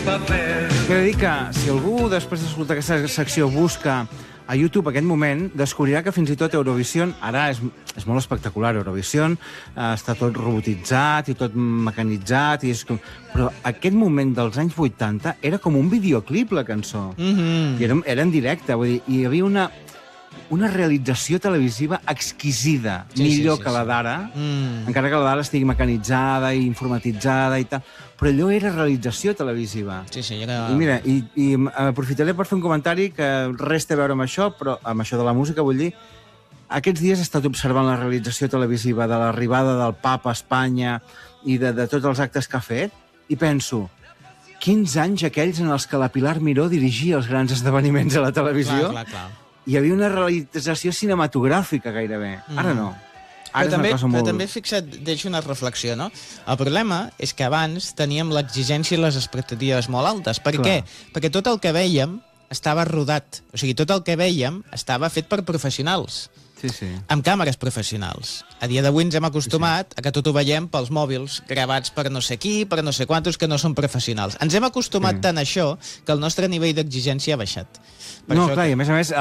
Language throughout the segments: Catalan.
He de dir que si algú, després d'escoltar aquesta secció, busca a YouTube aquest moment, descobrirà que fins i tot Eurovision, ara és molt espectacular, Eurovision, està tot robotitzat i tot mecanitzat, però aquest moment dels anys 80 era com un videoclip, la cançó. I era en directe, vull dir, hi havia una realització televisiva exquisida, millor que la d'ara, encara que la d'ara estigui mecanitzada i informatitzada i tal, però allò era realització televisiva. I mira, i aprofitaré per fer un comentari que res té a veure amb això, però amb això de la música, vull dir, aquests dies he estat observant la realització televisiva de l'arribada del Papa a Espanya i de tots els actes que ha fet, i penso, quins anys aquells en els que la Pilar Miró dirigia els grans esdeveniments a la televisió? Clar. Hi havia una realització cinematogràfica gairebé. Ara no. Però també fixa't, deixo una reflexió, no? El problema és que abans teníem l'exigència i les expectatives molt altes. Per què? Perquè tot el que vèiem estava rodat. O sigui, tot el que vèiem estava fet per professionals. Amb càmeres professionals. A dia d'avui ens hem acostumat a que tot ho veiem pels mòbils, gravats per no sé qui, per no sé quantos, que no són professionals. Ens hem acostumat tant a això que el nostre nivell d'exigència ha baixat. No, clar, i a més,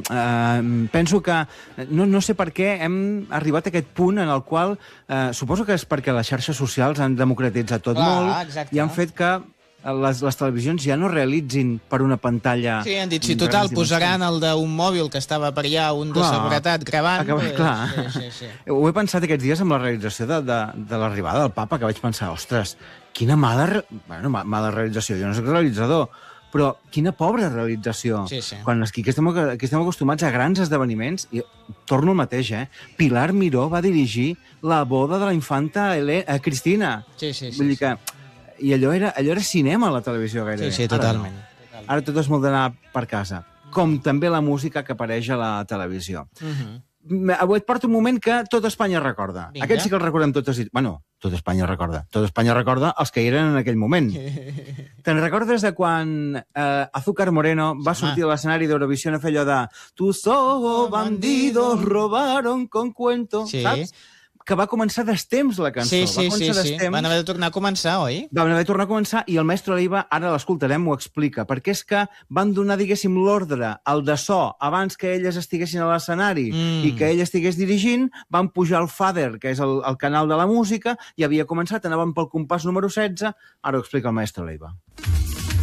penso que no sé per què hem arribat a aquest punt en el qual suposo que és perquè les xarxes socials han democratitzat tot molt i han fet que les televisions ja no realitzin per una pantalla... Sí, han dit, si total, posaran el d'un mòbil que estava per allà, un de seguretat gravant... Clar. Ho he pensat aquests dies amb la realització de l'arribada del Papa, que vaig pensar, ostres, quina mala realització, jo no soc realitzador, però quina pobra realització. Quan aquí estem acostumats a grans esdeveniments, i torno al mateix, Pilar Miró va dirigir la boda de la infanta Cristina. Vull dir que... I allò era cinema a la televisió gairebé. Sí, totalment. Ara tot és molt d'anar per casa. Com també la música que apareix a la televisió. Avui et porto un moment que tot Espanya recorda. Aquest sí que el recordem totes... Bueno, tot Espanya recorda. Tot Espanya recorda els que hi eren en aquell moment. Te'n recordes de quan Azúcar Moreno va sortir a l'escenari d'Eurovisió a fer allò de tus ojos bandidos robaron con cuento, saps? Que va començar d'estemps, la cançó. Sí. Van haver de tornar a començar, oi? Van haver de tornar a començar i el mestre Leiva, ara l'escoltarem, ho explica, perquè és que van donar, diguéssim, l'ordre, el de so, abans que elles estiguessin a l'escenari i que ell estigués dirigint, van pujar al Fader, que és el canal de la música, i havia començat, anaven pel compàs número 16, ara ho explica el mestre Leiva.